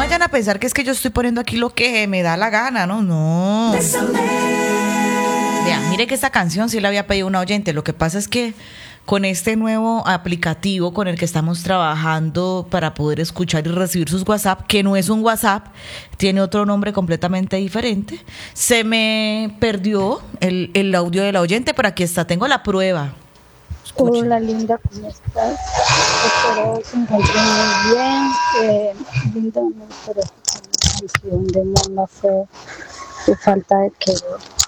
vayan a pensar que es que yo estoy poniendo aquí lo que me da la gana, ¿no? No. Vea, mire que esta canción sí la había pedido una oyente. Lo que pasa es que con este nuevo aplicativo con el que estamos trabajando para poder escuchar y recibir sus WhatsApp, que no es un WhatsApp, tiene otro nombre completamente diferente, se me perdió el audio de la oyente, pero aquí está, tengo la prueba. Escuchen. Hola Linda, ¿cómo estás? Espero se encuentres muy bien. Linda, me gustaría escuchar una canción de Mon Laferte, de Falta de Querer.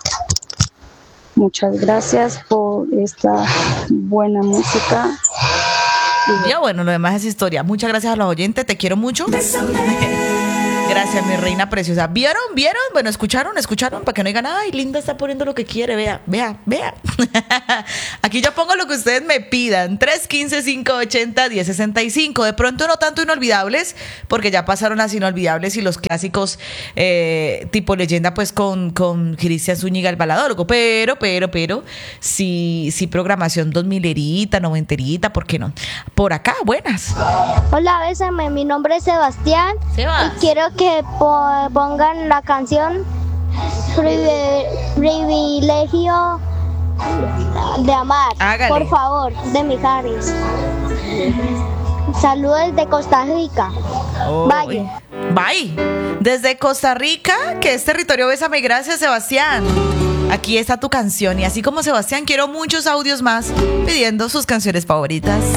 Muchas gracias por esta buena música. Ya bueno, lo demás es historia. Muchas gracias a los oyentes, te quiero mucho. Gracias, mi reina preciosa. ¿Vieron? Bueno, ¿escucharon? Para que no digan, ay, Linda está poniendo lo que quiere. Vea. Aquí yo pongo lo que ustedes me pidan. 315-580-1065. De pronto no tanto inolvidables, porque ya pasaron las inolvidables y los clásicos tipo leyenda, pues con Cristian Zúñiga, el baladólogo. Pero, sí programación 2000erita, 90erita, ¿por qué no? Por acá, buenas. Hola, bésame, mi nombre es Sebastián. Sebas. Y quiero que pongan la canción Privilegio de Amar. Hágale. Por favor, de Mijares. Saludos de Costa Rica. Bye. Bye. Desde Costa Rica, que es territorio Bésame. Gracias, Sebastián. Aquí está tu canción. Y así como Sebastián, quiero muchos audios más pidiendo sus canciones favoritas.